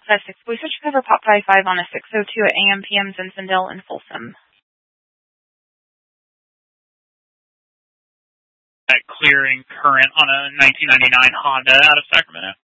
Sussex. We switched cover Pop 55 on a 6:02 at AM PM Zinfandel and Folsom. That clearing current on a 1999 Honda out of Sacramento.